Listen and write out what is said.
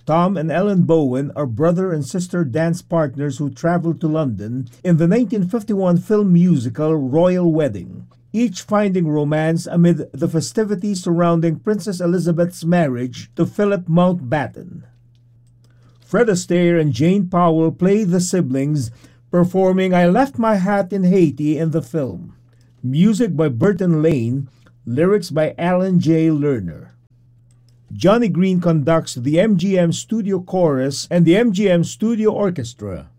Tom and Ellen Bowen are brother and sister dance partners who traveled to London in the 1951 film musical Royal Wedding, each finding romance amid the festivities surrounding Princess Elizabeth's marriage to Philip Mountbatten. Fred Astaire and Jane Powell play the siblings, performing I Left My Hat in Haiti in the film. Music by Burton Lane, lyrics by Alan J. Lerner. Johnny Green conducts the MGM Studio Chorus and the MGM Studio Orchestra.